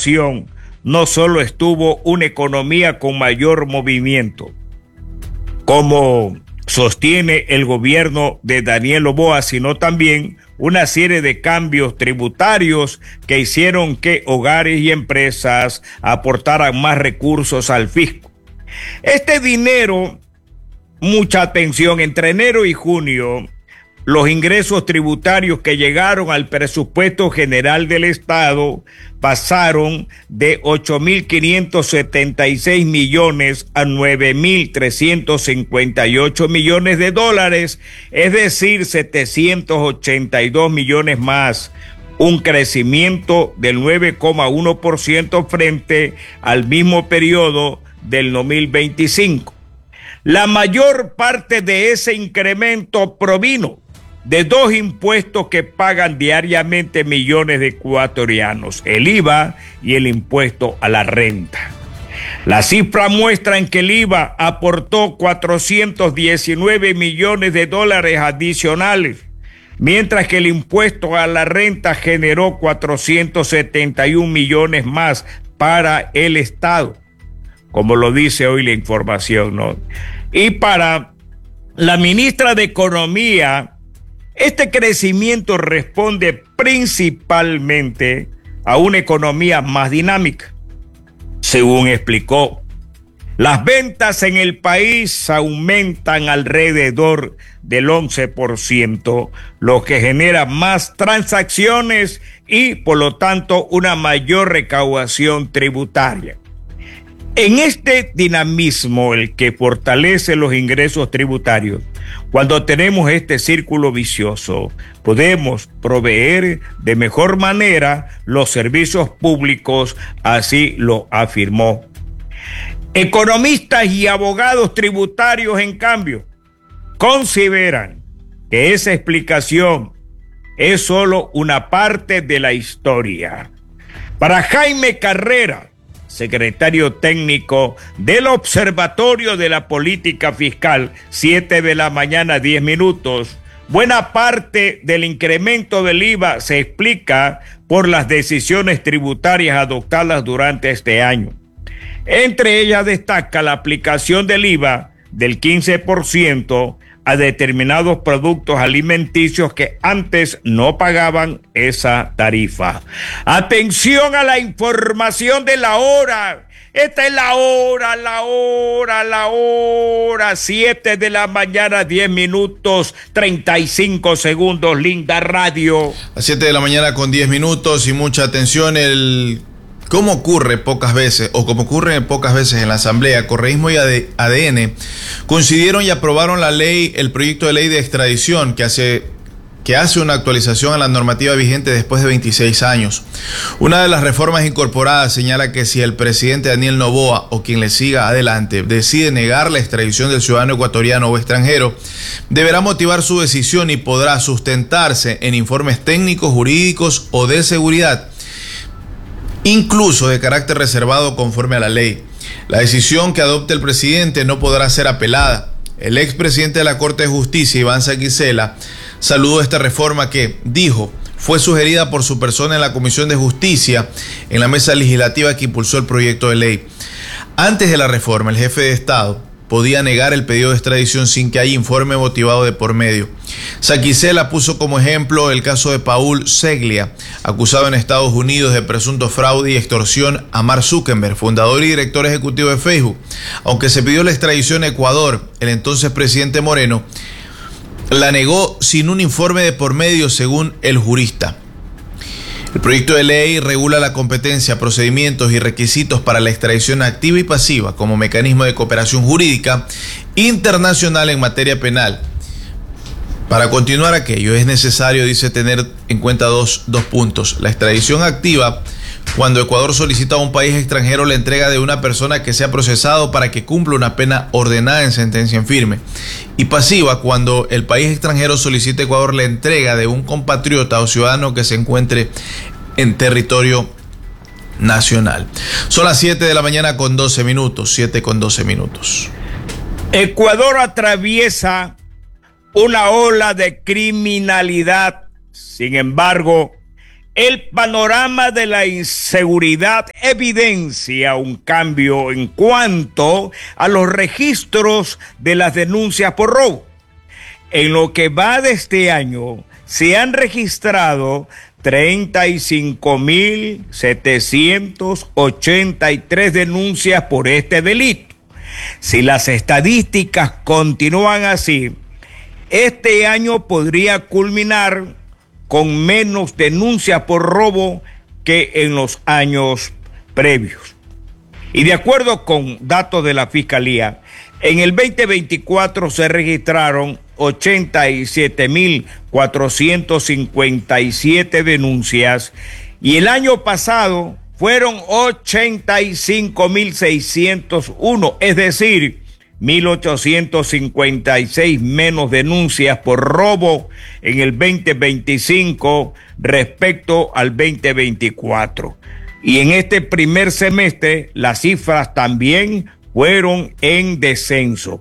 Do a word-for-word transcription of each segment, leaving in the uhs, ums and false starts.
inflación, no solo estuvo una economía con mayor movimiento, como sostiene el gobierno de Daniel Noboa, sino también una serie de cambios tributarios que hicieron que hogares y empresas aportaran más recursos al fisco. Este dinero, mucha atención, entre enero y junio, los ingresos tributarios que llegaron al presupuesto general del Estado pasaron de ocho mil quinientos setenta y seis millones a nueve mil trescientos cincuenta y ocho millones de dólares, es decir, setecientos ochenta y dos millones más, un crecimiento del nueve coma uno por ciento frente al mismo periodo del dos mil veinticinco. La mayor parte de ese incremento provino de dos impuestos que pagan diariamente millones de ecuatorianos, el I V A y el impuesto a la renta. Las cifras muestran que el I V A aportó cuatrocientos diecinueve millones de dólares adicionales, mientras que el impuesto a la renta generó cuatrocientos setenta y un millones más para el Estado, como lo dice hoy la información, ¿no? Y para la ministra de Economía, este crecimiento responde principalmente a una economía más dinámica. Según explicó, las ventas en el país aumentan alrededor del once por ciento, lo que genera más transacciones y, por lo tanto, una mayor recaudación tributaria. En este dinamismo, el que fortalece los ingresos tributarios, cuando tenemos este círculo vicioso, podemos proveer de mejor manera los servicios públicos, así lo afirmó. Economistas y abogados tributarios, en cambio, consideran que esa explicación es solo una parte de la historia. Para Jaime Carrera, secretario técnico del Observatorio de la Política Fiscal, siete de la mañana, diez minutos, buena parte del incremento del I V A se explica por las decisiones tributarias adoptadas durante este año. Entre ellas destaca la aplicación del I V A del quince por ciento a determinados productos alimenticios que antes no pagaban esa tarifa. Atención a la información de la hora. Esta es la hora, la hora, la hora. siete de la mañana, diez minutos, treinta y cinco segundos. Linda Radio. A siete de la mañana con diez minutos y mucha atención. El Como ocurre pocas veces, o como ocurre pocas veces en la Asamblea, Correísmo y A D N coincidieron y aprobaron la ley, el proyecto de ley de extradición que hace, que hace una actualización a la normativa vigente después de veintiséis años. Una de las reformas incorporadas señala que si el presidente Daniel Noboa o quien le siga adelante decide negar la extradición del ciudadano ecuatoriano o extranjero, deberá motivar su decisión y podrá sustentarse en informes técnicos, jurídicos o de seguridad, incluso de carácter reservado conforme a la ley. La decisión que adopte el presidente no podrá ser apelada. El expresidente de la Corte de Justicia, Iván Saquicela, saludó esta reforma que, dijo, fue sugerida por su persona en la Comisión de Justicia en la mesa legislativa que impulsó el proyecto de ley. Antes de la reforma, el jefe de Estado podía negar el pedido de extradición sin que haya informe motivado de por medio. Saquicela puso como ejemplo el caso de Paul Seglia, acusado en Estados Unidos de presunto fraude y extorsión a Mark Zuckerberg, fundador y director ejecutivo de Facebook. Aunque se pidió la extradición a Ecuador, el entonces presidente Moreno la negó sin un informe de por medio, según el jurista. El proyecto de ley regula la competencia, procedimientos y requisitos para la extradición activa y pasiva como mecanismo de cooperación jurídica internacional en materia penal. Para continuar aquello es necesario, dice, tener en cuenta dos, dos puntos. La extradición activa, cuando Ecuador solicita a un país extranjero la entrega de una persona que sea procesado para que cumpla una pena ordenada en sentencia en firme. Y pasiva, cuando el país extranjero solicita a Ecuador la entrega de un compatriota o ciudadano que se encuentre en territorio nacional. Son las siete de la mañana con doce minutos, siete con doce minutos. Ecuador atraviesa una ola de criminalidad. Sin embargo, El panorama de la inseguridad evidencia un cambio en cuanto a los registros de las denuncias por robo. En lo que va de este año, se han registrado treinta y cinco mil setecientas ochenta y tres denuncias por este delito. Si las estadísticas continúan así, este año podría culminar con menos denuncias por robo que en los años previos. Y de acuerdo con datos de la Fiscalía, en el veinte veinticuatro se registraron ochenta y siete mil cuatrocientas cincuenta y siete denuncias y el año pasado fueron ochenta y cinco mil seiscientos uno, es decir, mil ochocientas cincuenta y seis menos denuncias por robo en el veinte veinticinco respecto al veinte veinticuatro. Y en este primer semestre las cifras también fueron en descenso.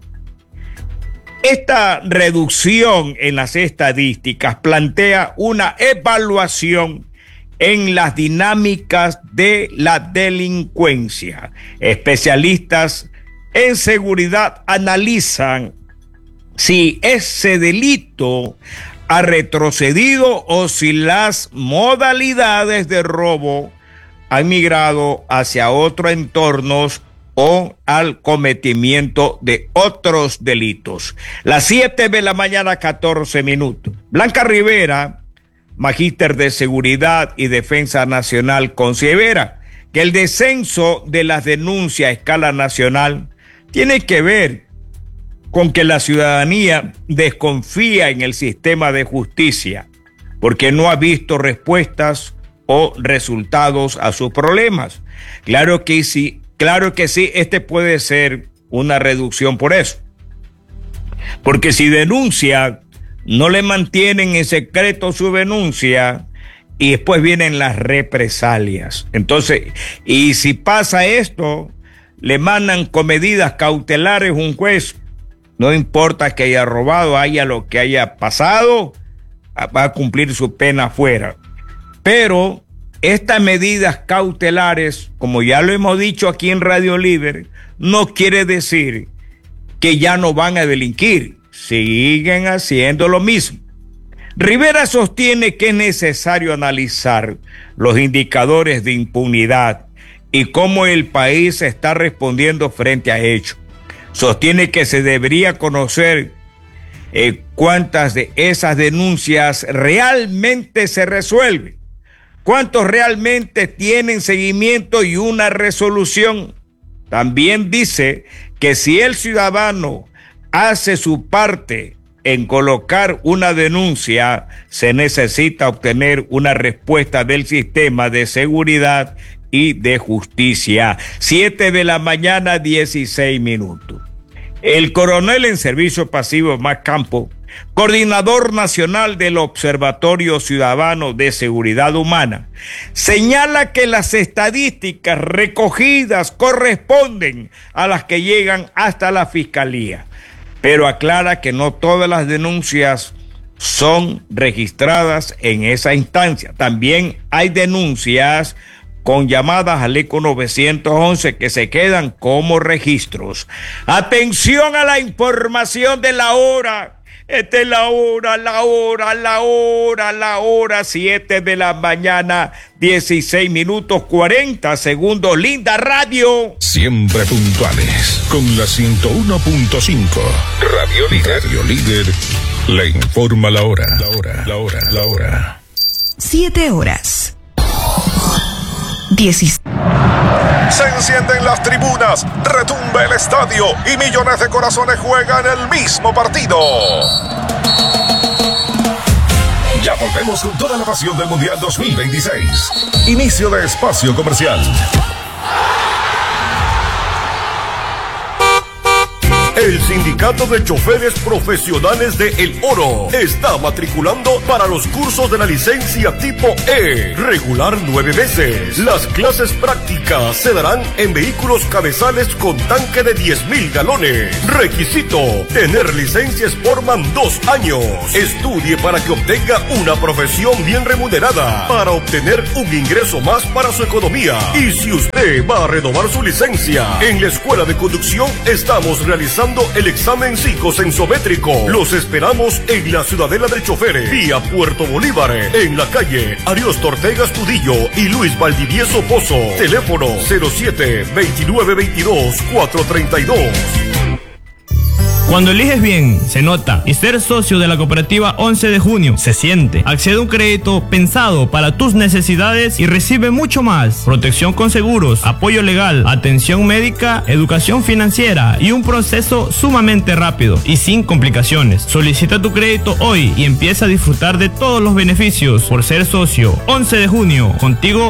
Esta reducción en las estadísticas plantea una evaluación en las dinámicas de la delincuencia. Especialistas en seguridad analizan si ese delito ha retrocedido o si las modalidades de robo han migrado hacia otros entornos o al cometimiento de otros delitos. Las siete de la mañana, catorce minutos. Blanca Rivera, magíster de Seguridad y Defensa Nacional, considera que el descenso de las denuncias a escala nacional tiene que ver con que la ciudadanía desconfía en el sistema de justicia porque no ha visto respuestas o resultados a sus problemas. Claro que sí, claro que sí, este puede ser una reducción por eso. Porque si denuncia, no le mantienen en secreto su denuncia y después vienen las represalias. Entonces, y si pasa esto, le mandan con medidas cautelares un juez, no importa que haya robado, haya lo que haya pasado, va a cumplir su pena afuera. Pero estas medidas cautelares, como ya lo hemos dicho aquí en Radio Líder, no quiere decir que ya no van a delinquir, siguen haciendo lo mismo. Rivera sostiene que es necesario analizar los indicadores de impunidad y cómo el país está respondiendo frente a ello. Sostiene que se debería conocer eh, cuántas de esas denuncias realmente se resuelven, cuántos realmente tienen seguimiento y una resolución. También dice que si el ciudadano hace su parte en colocar una denuncia, se necesita obtener una respuesta del sistema de seguridad y de justicia. Siete de la mañana, dieciséis minutos. El coronel en servicio pasivo Mac Campo, coordinador nacional del Observatorio Ciudadano de Seguridad Humana, señala que las estadísticas recogidas corresponden a las que llegan hasta la Fiscalía, pero aclara que no todas las denuncias son registradas en esa instancia. También hay denuncias con llamadas al ECO novecientos once que se quedan como registros. Atención a la información de la hora. Esta es la hora, la hora, la hora, la hora, siete de la mañana, dieciséis minutos, cuarenta segundos. Linda Radio. Siempre puntuales, con la ciento uno punto cinco. Radio Líder. Radio Líder le informa la hora. La hora, la hora, la hora. Siete horas. dieciséis. Se encienden las tribunas, retumba el estadio y millones de corazones juegan el mismo partido. Ya volvemos con toda la pasión del Mundial dos mil veintiséis. Inicio de espacio comercial. El Sindicato de Choferes Profesionales de El Oro está matriculando para los cursos de la licencia tipo E, regular nueve veces. Las clases prácticas se darán en vehículos cabezales con tanque de diez mil galones. Requisito: tener licencia Sportman dos años. Estudie para que obtenga una profesión bien remunerada, para obtener un ingreso más para su economía. Y si usted va a renovar su licencia, en la Escuela de Conducción estamos realizando el examen psicosensométrico. Los esperamos en la Ciudadela del Chofer, vía Puerto Bolívar, en la calle Ariosto Ortega Astudillo y Luis Valdivieso Pozo. Teléfono cero siete, veintinueve veintidós, cuatrocientos treinta y dos. Cuando eliges bien, se nota. Y ser socio de la cooperativa once de junio se siente. Accede a un crédito pensado para tus necesidades y recibe mucho más. Protección con seguros, apoyo legal, atención médica, educación financiera y un proceso sumamente rápido y sin complicaciones. Solicita tu crédito hoy y empieza a disfrutar de todos los beneficios por ser socio. once de junio, contigo